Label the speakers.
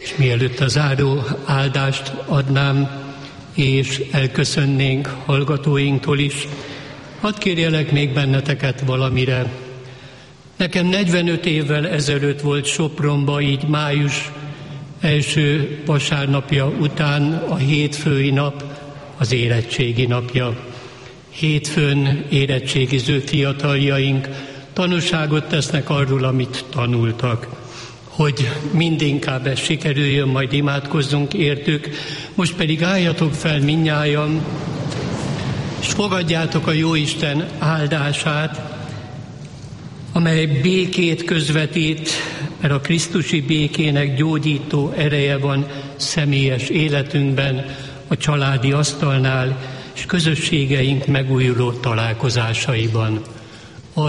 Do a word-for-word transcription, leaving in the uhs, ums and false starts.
Speaker 1: És mielőtt a záró áldást adnám, és elköszönnénk hallgatóinktól is, hadd kérjelek még benneteket valamire. Nekem negyvenöt évvel ezelőtt volt Sopronba, így május első vasárnapja után a hétfői nap, az érettségi napja. Hétfőn érettségiző fiataljaink tanúságot tesznek arról, amit tanultak. Hogy mindinkább ez sikerüljön, majd imádkozzunk értük. Most pedig álljatok fel mindnyájan, és fogadjátok a Jóisten áldását, amely békét közvetít, mert a krisztusi békének gyógyító ereje van személyes életünkben, a családi asztalnál és közösségeink megújuló találkozásaiban.